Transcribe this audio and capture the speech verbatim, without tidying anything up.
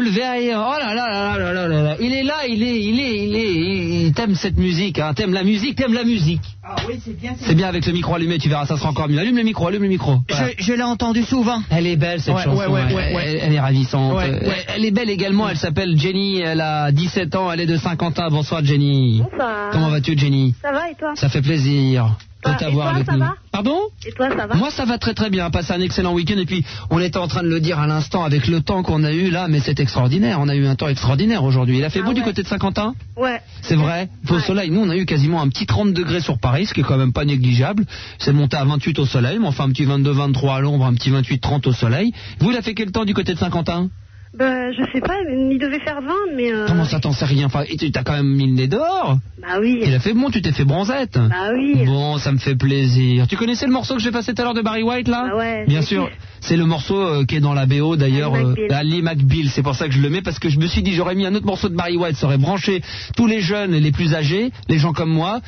lever. Oh là là là là là là là. Il est là, il est, il est, il est. Il t'aime cette musique, hein. T'aimes la musique, t'aimes la musique. Ah oui, c'est bien. C'est bien avec le micro allumé, tu verras, ça sera encore mieux. Allume le micro, allume le micro. Voilà. Je, je l'ai entendu souvent. Elle est belle cette ouais, chanson. Ouais, ouais, elle, ouais, ouais. Elle, elle est ravissante. Ouais, ouais. Elle, elle est belle également. Elle s'appelle Jenny. Elle a dix-sept ans. Elle est de Saint-Quentin. Bonsoir Jenny. Bonsoir. Comment vas-tu Jenny? Ça va et toi? Ça fait plaisir de t'avoir avec ça nous. Va Pardon? Et toi, ça va? Moi, ça va très très bien. Passer un excellent week-end. Et puis, on était en train de le dire à l'instant avec le temps qu'on a eu là, mais c'est extraordinaire. On a eu un temps extraordinaire aujourd'hui. Il a fait ah, beau ouais. du côté de Saint-Quentin? Ouais. C'est vrai? Au ouais. soleil. Nous, on a eu quasiment un petit trente degrés sur Paris, ce qui est quand même pas négligeable. C'est monté à vingt-huit au soleil, mais enfin un petit vingt-deux vingt-trois à l'ombre, un petit vingt-huit trente au soleil. Vous, il a fait quel temps du côté de Saint-Quentin? Ben, je sais pas, il devait faire vingt, mais... Euh... Comment ça, t'en sais rien? Enfin, tu t'as quand même mis le nez dehors. Bah oui. Il a fait bon, tu t'es fait bronzette. Bah oui. Bon, ça me fait plaisir. Tu connaissais le morceau que j'ai passé tout à l'heure de Barry White, là? Bah ouais. Bien sûr. Qui? C'est le morceau euh, qui est dans la B O, d'ailleurs, Ali euh, McBeal. C'est pour ça que je le mets, parce que je me suis dit, j'aurais mis un autre morceau de Barry White, ça aurait branché tous les jeunes et les plus âgés, les gens comme moi.